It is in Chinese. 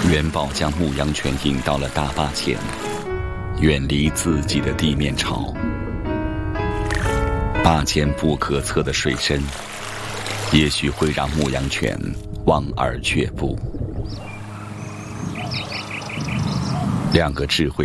元宝将牧羊犬引到了大坝前，远离自己的地面巢。坝前不可测的水深，也许会让牧羊犬望而却步。两个智慧